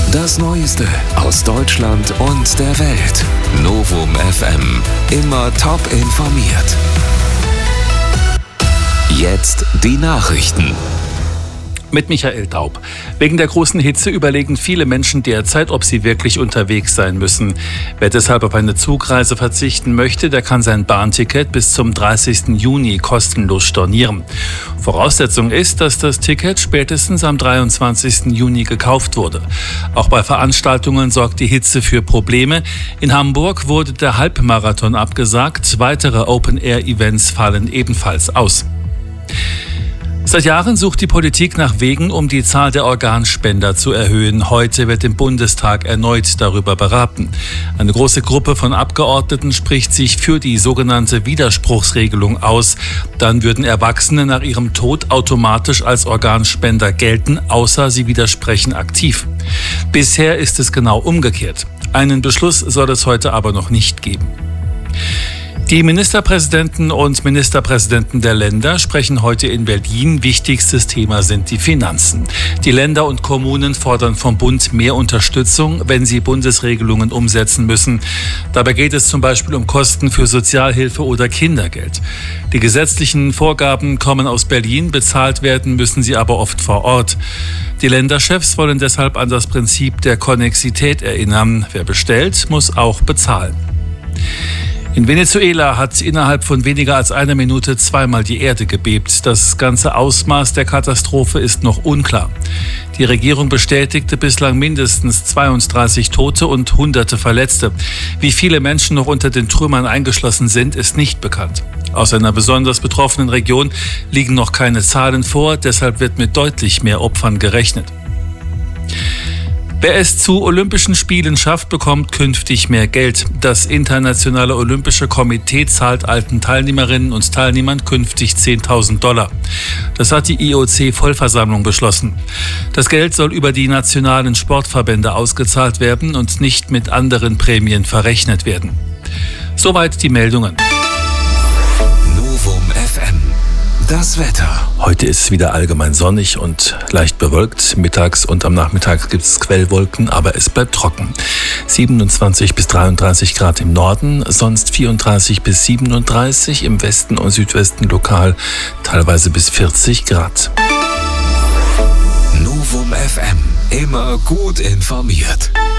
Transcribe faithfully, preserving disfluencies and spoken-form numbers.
Das Neueste aus Deutschland und der Welt. Novum F M. Immer top informiert. Jetzt die Nachrichten. Mit Michael Daub. Wegen der großen Hitze überlegen viele Menschen derzeit, ob sie wirklich unterwegs sein müssen. Wer deshalb auf eine Zugreise verzichten möchte, der kann sein Bahnticket bis zum dreißigsten Juni kostenlos stornieren. Voraussetzung ist, dass das Ticket spätestens am dreiundzwanzigsten Juni gekauft wurde. Auch bei Veranstaltungen sorgt die Hitze für Probleme. In Hamburg wurde der Halbmarathon abgesagt. Weitere Open-Air-Events fallen ebenfalls aus. Seit Jahren sucht die Politik nach Wegen, um die Zahl der Organspender zu erhöhen. Heute wird im Bundestag erneut darüber beraten. Eine große Gruppe von Abgeordneten spricht sich für die sogenannte Widerspruchsregelung aus. Dann würden Erwachsene nach ihrem Tod automatisch als Organspender gelten, außer sie widersprechen aktiv. Bisher ist es genau umgekehrt. Einen Beschluss soll es heute aber noch nicht geben. Die Ministerpräsidenten und Ministerpräsidenten der Länder sprechen heute in Berlin. Wichtigstes Thema sind die Finanzen. Die Länder und Kommunen fordern vom Bund mehr Unterstützung, wenn sie Bundesregelungen umsetzen müssen. Dabei geht es zum Beispiel um Kosten für Sozialhilfe oder Kindergeld. Die gesetzlichen Vorgaben kommen aus Berlin, bezahlt werden müssen sie aber oft vor Ort. Die Länderchefs wollen deshalb an das Prinzip der Konnexität erinnern. Wer bestellt, muss auch bezahlen. In Venezuela hat innerhalb von weniger als einer Minute zweimal die Erde gebebt. Das ganze Ausmaß der Katastrophe ist noch unklar. Die Regierung bestätigte bislang mindestens zweiunddreißig Tote und Hunderte Verletzte. Wie viele Menschen noch unter den Trümmern eingeschlossen sind, ist nicht bekannt. Aus einer besonders betroffenen Region liegen noch keine Zahlen vor, deshalb wird mit deutlich mehr Opfern gerechnet. Wer es zu Olympischen Spielen schafft, bekommt künftig mehr Geld. Das Internationale Olympische Komitee zahlt alten Teilnehmerinnen und Teilnehmern künftig zehntausend Dollar. Das hat die I O C-Vollversammlung beschlossen. Das Geld soll über die nationalen Sportverbände ausgezahlt werden und nicht mit anderen Prämien verrechnet werden. Soweit die Meldungen. Novum F M. Das Wetter. Heute ist es wieder allgemein sonnig und leicht bewölkt. Mittags und am Nachmittag gibt es Quellwolken, aber es bleibt trocken. siebenundzwanzig bis dreiunddreißig Grad im Norden, sonst vierunddreißig bis siebenunddreißig, im Westen und Südwesten lokal teilweise bis vierzig Grad. Novum F M. Immer gut informiert.